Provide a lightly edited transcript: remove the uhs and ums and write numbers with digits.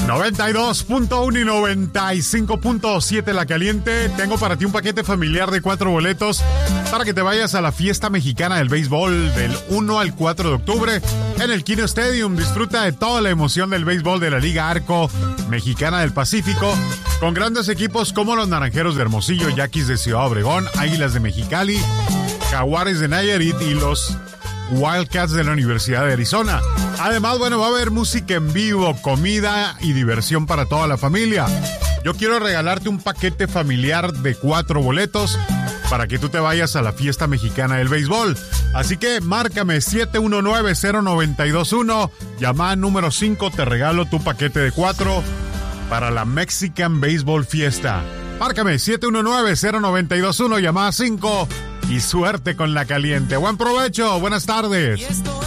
92.1 y 95.7 La Caliente. Tengo para ti un paquete familiar de 4 boletos para que te vayas a la fiesta mexicana del béisbol del 1 al 4 de octubre en el Kino Stadium. Disfruta de toda la emoción del béisbol de la Liga Arco Mexicana del Pacífico, con grandes equipos como los Naranjeros de Hermosillo, Yaquis de Ciudad Obregón, Águilas de Mexicali, Jaguares de Nayarit y los Wildcats de la Universidad de Arizona. Además, va a haber música en vivo, comida y diversión para toda la familia. Yo quiero regalarte un paquete familiar de 4 boletos para que tú te vayas a la fiesta mexicana del béisbol. Así que márcame 719-0921, llama al número 5, te regalo tu paquete de 4 para la Mexican Baseball Fiesta. Márcame 719-0921, llama a 5 y suerte con La Caliente. Buen provecho, buenas tardes.